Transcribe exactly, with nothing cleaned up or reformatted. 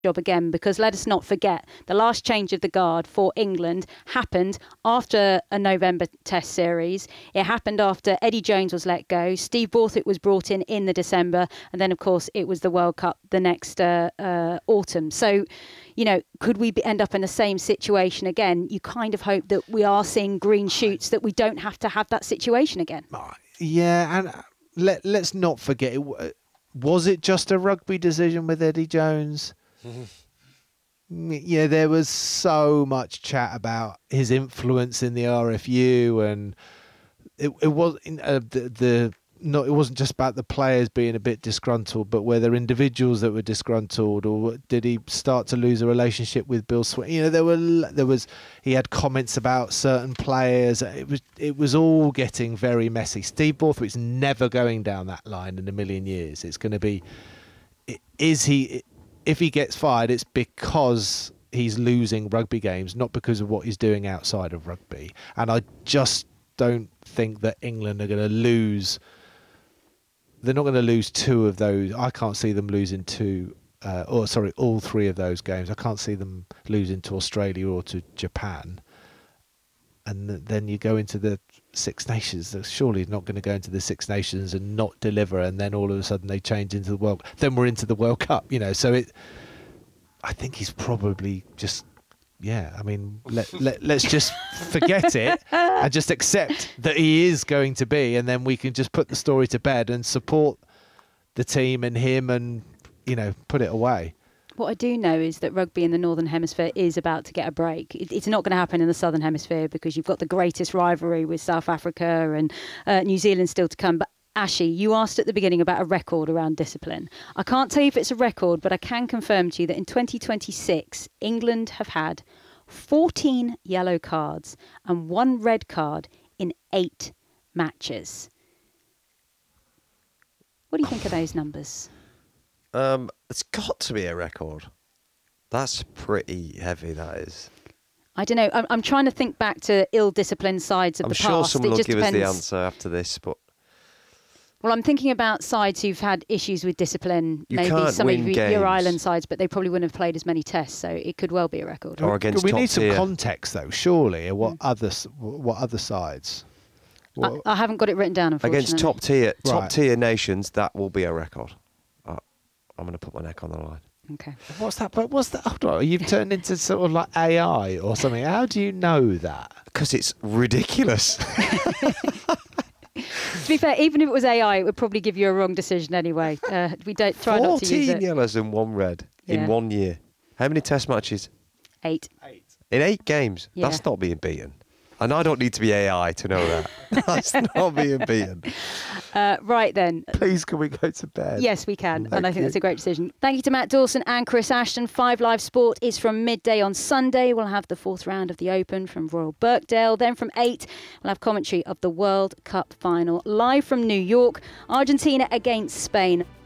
job again, because let us not forget the last change of the guard for England happened after a November Test series. It happened after Eddie Jones was let go. Steve Borthwick was brought in in the December, and then of course it was the World Cup the next uh, uh, autumn. So, you know, could we be, end up in the same situation again? You kind of hope that we are seeing green shoots, that we don't have to have that situation again. Yeah, and let, let's not forget, it, was it just a rugby decision with Eddie Jones? Yeah, there was so much chat about his influence in the R F U, and it it was uh, the the not it wasn't just about the players being a bit disgruntled, but were there individuals that were disgruntled, or did he start to lose a relationship with Bill Swin? You know, there were there was he had comments about certain players. It was it was all getting very messy. Steve Borthwick's never going down that line in a million years. It's going to be, is he? If he gets fired, it's because he's losing rugby games, not because of what he's doing outside of rugby. And I just don't think that England are going to lose. They're not going to lose two of those. I can't see them losing two, uh, or sorry, all three of those games. I can't see them losing to Australia or to Japan. And then you go into the Six Nations. They're surely not going to go into the Six Nations and not deliver, and then all of a sudden they change into the World. Then we're into the World Cup, you know. So it, I think he's probably just, yeah. I mean, let, let let's just forget it and just accept that he is going to be, and then we can just put the story to bed and support the team and him, and you know, put it away. What I do know is that rugby in the Northern Hemisphere is about to get a break. It, it's not going to happen in the Southern Hemisphere because you've got the greatest rivalry with South Africa and uh, New Zealand still to come. But Ashi, you asked at the beginning about a record around discipline. I can't tell you if it's a record, but I can confirm to you that in twenty twenty-six, England have had fourteen yellow cards and one red card in eight matches. What do you think of those numbers? Um, it's got to be a record. That's pretty heavy, that is. I don't know. I'm, I'm trying to think back to ill-disciplined sides of I'm the sure past. someone It will just give depends. us the answer after this, but Well, I'm thinking about sides who've had issues with discipline. You Maybe can't some win of your, games. your island sides, but they probably wouldn't have played as many tests, so it could well be a record. Or against we top need some tier. context, though. Surely, or what Mm. other s- what other sides? I, What, I haven't got it written down, unfortunately. Against top tier, top Right. tier nations, that will be a record. Uh, I'm going to put my neck on the line. Okay. what's that? But what's that? Hold on, you've turned into sort of like A I or something. How do you know that? Because it's ridiculous. To be fair, even if it was A I, it would probably give you a wrong decision anyway. Uh, we don't try not to use fourteen it. yellows and one red Yeah. in one year. How many test matches? Eight. In eight games. Yeah. That's not being beaten. And I don't need to be A I to know that. That's not being beaten. Uh, right then. Please, can we go to bed? Yes, we can. Thank and I think you. that's a great decision. Thank you to Matt Dawson and Chris Ashton. Five Live Sport is from midday on Sunday. We'll have the fourth round of the Open from Royal Birkdale. Then from eight, we'll have commentary of the World Cup final live from New York. Argentina against Spain.